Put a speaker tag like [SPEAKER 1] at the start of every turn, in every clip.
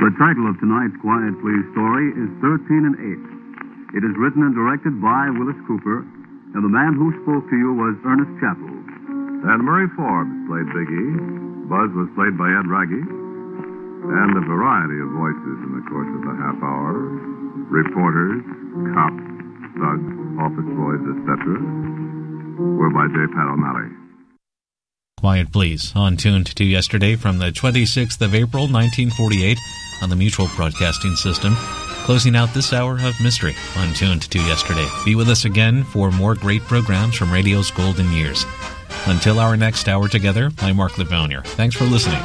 [SPEAKER 1] The title of tonight's Quiet Please story is 13 and 8. It is written and directed by Willis Cooper, and the man who spoke to you was Ernest Chappell.
[SPEAKER 2] And Murray Forbes played Big E. Buzz was played by Ed Raggi. And a variety of voices in the course of the half hour. Reporters, cops, thugs, office boys, etc. were by J. Pat O'Malley.
[SPEAKER 3] Quiet Please, on Tuned to Yesterday from the 26th of April, 1948, on the Mutual Broadcasting System. Closing out this hour of mystery on Tuned to Yesterday. Be with us again for more great programs from radio's golden years. Until our next hour together, I'm Mark Livonier. Thanks for listening.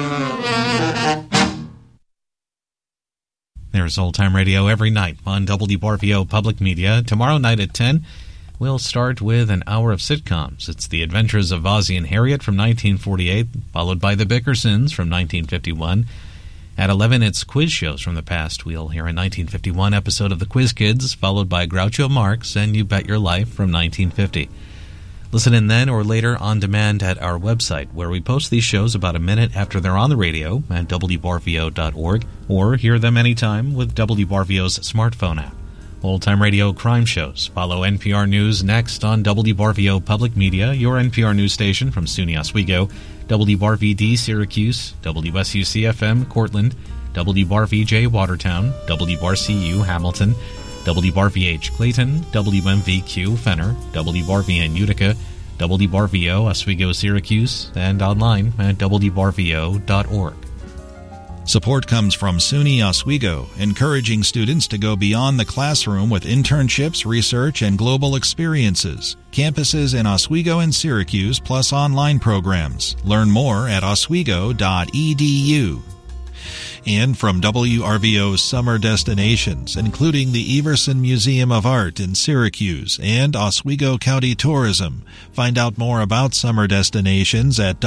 [SPEAKER 3] There's Old Time Radio every night on WBRVO Public Media. Tomorrow night at 10, we'll start with an hour of sitcoms. It's The Adventures of Ozzie and Harriet from 1948, followed by The Bickersons from 1951. At 11, it's quiz shows from the past. We'll hear a 1951 episode of The Quiz Kids, followed by Groucho Marx and You Bet Your Life from 1950. Listen in then or later on demand at our website, where we post these shows about a minute after they're on the radio at WBRVO.org, or hear them anytime with WBRVO's smartphone app. Old-time radio crime shows. Follow NPR News next on WBRVO Public Media, your NPR news station from SUNY Oswego, WBRVD Syracuse, WSUC-FM Cortland, WBRVJ Watertown, WBRCU Hamilton, WBRVH Clayton, WMVQ Fenner, WBRVN Utica, WBRVO Oswego Syracuse, and online at WBRVO.org.
[SPEAKER 4] Support comes from SUNY Oswego, encouraging students to go beyond the classroom with internships, research, and global experiences. Campuses in Oswego and Syracuse, plus online programs. Learn more at oswego.edu. And from WRVO's summer destinations, including the Everson Museum of Art in Syracuse and Oswego County Tourism. Find out more about summer destinations at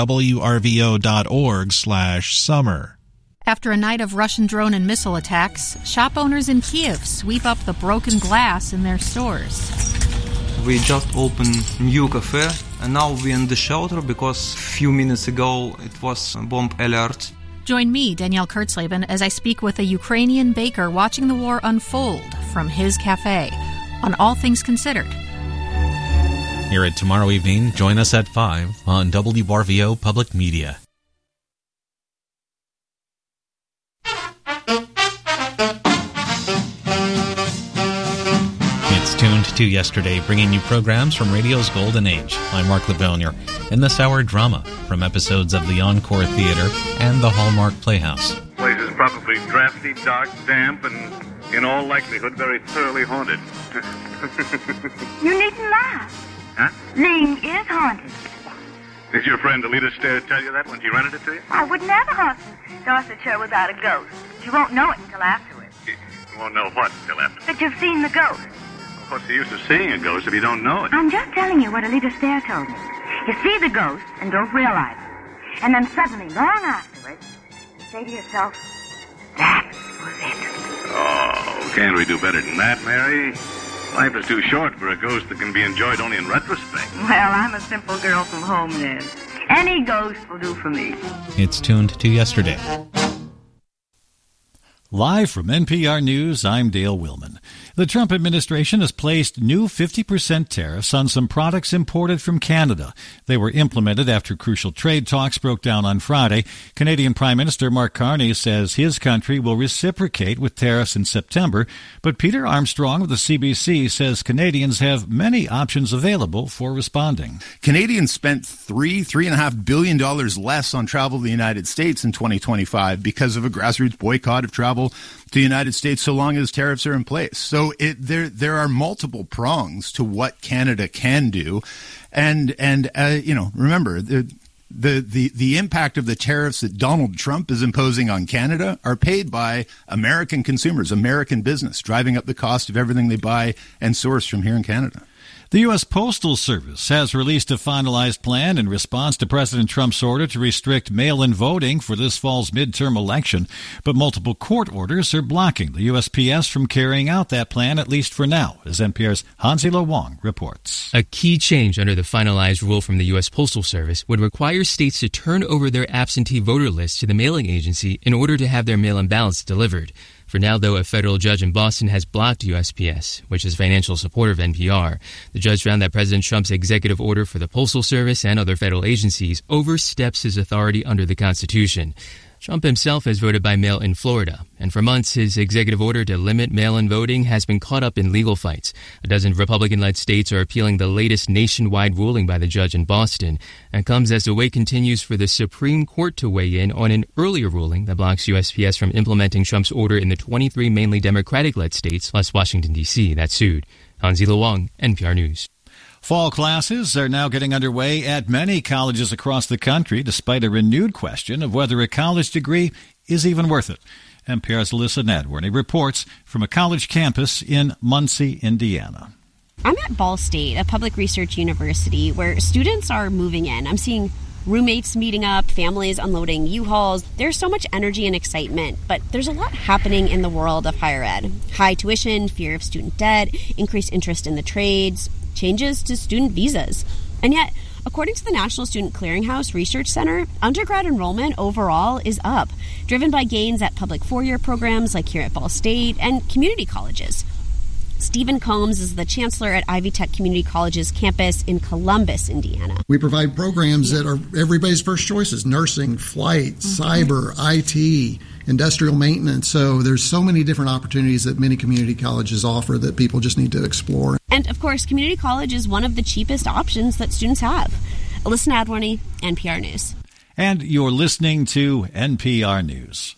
[SPEAKER 4] wrvo.org/summer.
[SPEAKER 5] After a night of Russian drone and missile attacks, shop owners in Kiev sweep up the broken glass in their stores.
[SPEAKER 6] We just opened new cafe, and now we're in the shelter because a few minutes ago it was a bomb alert.
[SPEAKER 5] Join me, Danielle Kurtzleben, as I speak with a Ukrainian baker watching the war unfold from his cafe on All Things Considered.
[SPEAKER 3] Hear it tomorrow evening. Join us at 5 on WBRVO Public Media. Tuned to Yesterday, bringing you programs from radio's golden age. I'm Mark Livonier. In this hour, drama from episodes of the Encore Theater and the Hallmark Playhouse.
[SPEAKER 7] The place is probably drafty, dark, damp, and in all likelihood very thoroughly haunted.
[SPEAKER 8] You needn't laugh.
[SPEAKER 7] Huh?
[SPEAKER 8] Ling is haunted.
[SPEAKER 7] Did your friend Alita Stair tell you that when she rented it to you?
[SPEAKER 8] I would never haunt Dorsetshire without a ghost. You won't know it until afterwards.
[SPEAKER 7] You won't know what until after.
[SPEAKER 8] That you've seen the ghost.
[SPEAKER 7] What's the use of seeing a ghost if you don't know it?
[SPEAKER 8] I'm just telling you what Alita Stair told me. You see the ghost and don't realize it. And then suddenly, long afterwards, you say to yourself, that was it.
[SPEAKER 7] Oh, can't we do better than that, Mary? Life is too short for a ghost that can be enjoyed only in retrospect.
[SPEAKER 8] Well, I'm a simple girl from home, then. Any ghost will do for me.
[SPEAKER 3] It's Tuned to Yesterday.
[SPEAKER 9] Live from NPR News, I'm Dale Willman. The Trump administration has placed new 50% tariffs on some products imported from Canada. They were implemented after crucial trade talks broke down on Friday. Canadian Prime Minister Mark Carney says his country will reciprocate with tariffs in September. But Peter Armstrong of the CBC says Canadians have many options available for responding.
[SPEAKER 10] Canadians spent $3.5 billion less on travel to the United States in 2025 because of a grassroots boycott of travel to the United States so long as tariffs are in place. So there are multiple prongs to what Canada can do. And remember, the impact of the tariffs that Donald Trump is imposing on Canada are paid by American consumers, American business, driving up the cost of everything they buy and source from here in Canada.
[SPEAKER 9] The U.S. Postal Service has released a finalized plan in response to President Trump's order to restrict mail-in voting for this fall's midterm election, but multiple court orders are blocking the USPS from carrying out that plan, at least for now, as NPR's Hansila Wong reports.
[SPEAKER 11] A key change under the finalized rule from the U.S. Postal Service would require states to turn over their absentee voter lists to the mailing agency in order to have their mail-in ballots delivered. For now, though, a federal judge in Boston has blocked USPS, which is a financial supporter of NPR. The judge found that President Trump's executive order for the Postal Service and other federal agencies oversteps his authority under the Constitution. Trump himself has voted by mail in Florida, and for months his executive order to limit mail-in voting has been caught up in legal fights. A dozen Republican-led states are appealing the latest nationwide ruling by the judge in Boston, and comes as the wait continues for the Supreme Court to weigh in on an earlier ruling that blocks USPS from implementing Trump's order in the 23 mainly Democratic-led states, plus Washington, D.C., that sued. Hansila Wong, NPR News.
[SPEAKER 9] Fall classes are now getting underway at many colleges across the country, despite a renewed question of whether a college degree is even worth it. NPR's Alyssa Nadworny reports from a college campus in Muncie, Indiana.
[SPEAKER 12] I'm at Ball State, a public research university where students are moving in. I'm seeing roommates meeting up, families unloading U-Hauls. There's so much energy and excitement, but there's a lot happening in the world of higher ed. High tuition, fear of student debt, increased interest in the trades, changes to student visas. And yet, according to the National Student Clearinghouse Research Center, undergrad enrollment overall is up, driven by gains at public four-year programs like here at Ball State and community colleges. Stephen Combs is the chancellor at Ivy Tech Community College's campus in Columbus, Indiana.
[SPEAKER 13] We provide programs that are everybody's first choices: nursing, flight, cyber, IT, industrial maintenance. So there's so many different opportunities that many community colleges offer that people just need to explore.
[SPEAKER 12] And of course, community college is one of the cheapest options that students have. Alyssa Nadworny, NPR News.
[SPEAKER 9] And you're listening to NPR News.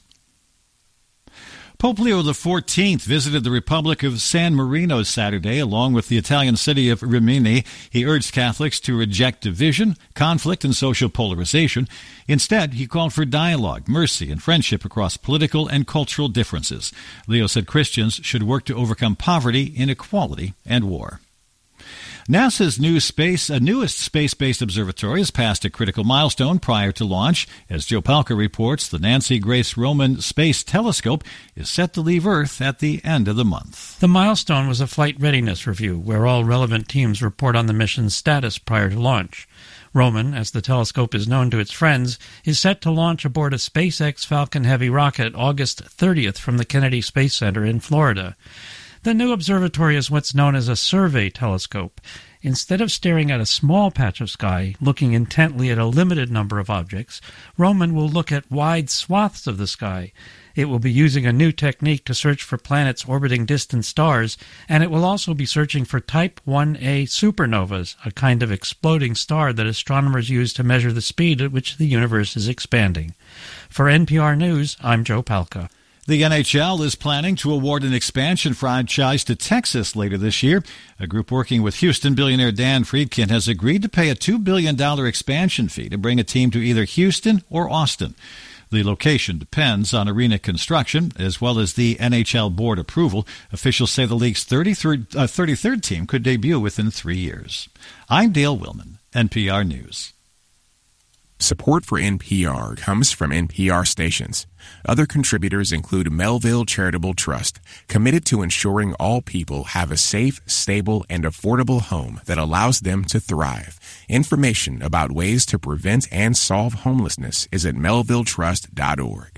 [SPEAKER 9] Pope Leo XIV visited the Republic of San Marino Saturday, along with the Italian city of Rimini. He urged Catholics to reject division, conflict, and social polarization. Instead, he called for dialogue, mercy, and friendship across political and cultural differences. Leo said Christians should work to overcome poverty, inequality, and war. NASA's newest space-based observatory has passed a critical milestone prior to launch. As Joe Palca reports, the Nancy Grace Roman Space Telescope is set to leave Earth at the end of the month.
[SPEAKER 14] The milestone was a flight readiness review, where all relevant teams report on the mission's status prior to launch. Roman, as the telescope is known to its friends, is set to launch aboard a SpaceX Falcon Heavy rocket August 30th from the Kennedy Space Center in Florida. The new observatory is what's known as a survey telescope. Instead of staring at a small patch of sky, looking intently at a limited number of objects, Roman will look at wide swaths of the sky. It will be using a new technique to search for planets orbiting distant stars, and it will also be searching for Type 1a supernovas, a kind of exploding star that astronomers use to measure the speed at which the universe is expanding. For NPR News, I'm Joe Palca.
[SPEAKER 9] The NHL is planning to award an expansion franchise to Texas later this year. A group working with Houston billionaire Dan Friedkin has agreed to pay a $2 billion expansion fee to bring a team to either Houston or Austin. The location depends on arena construction as well as the NHL board approval. Officials say the league's 33rd team could debut within 3 years. I'm Dale Willman, NPR News.
[SPEAKER 15] Support for NPR comes from NPR stations. Other contributors include Melville Charitable Trust, committed to ensuring all people have a safe, stable, and affordable home that allows them to thrive. Information about ways to prevent and solve homelessness is at melvilletrust.org.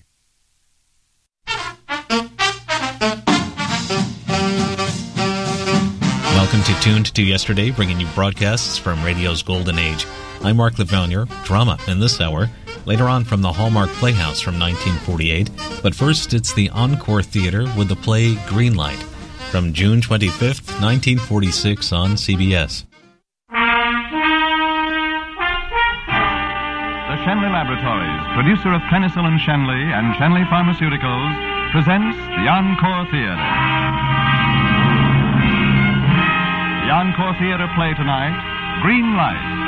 [SPEAKER 3] Welcome to Tuned to Yesterday, bringing you broadcasts from radio's golden age. I'm Mark Levonier. Drama in this hour. Later on from the Hallmark Playhouse from 1948. But first, it's the Encore Theater with the play Greenlight from June 25th, 1946 on CBS.
[SPEAKER 16] The Shenley Laboratories, producer of Penicillin Shenley and Shenley Pharmaceuticals, presents the Encore Theater. The Encore Theater play tonight, Greenlight.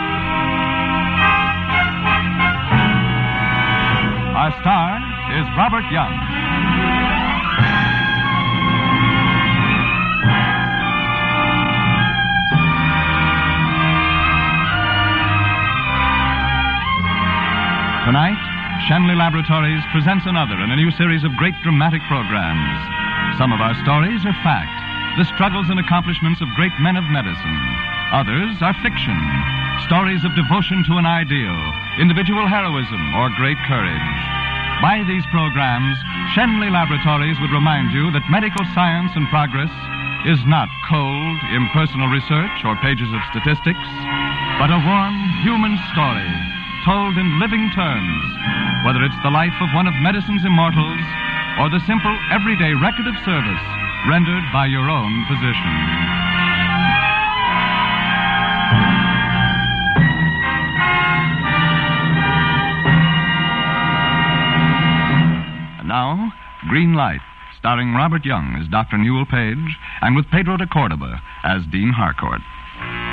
[SPEAKER 16] Our star is Robert Young. Tonight, Shenley Laboratories presents another in a new series of great dramatic programs. Some of our stories are fact, the struggles and accomplishments of great men of medicine. Others are fiction, stories of devotion to an ideal, individual heroism, or great courage. By these programs, Shenley Laboratories would remind you that medical science and progress is not cold, impersonal research or pages of statistics, but a warm human story told in living terms, whether it's the life of one of medicine's immortals or the simple everyday record of service rendered by your own physician. And now, Green Light, starring Robert Young as Dr. Newell Page and with Pedro de Cordova as Dean Harcourt.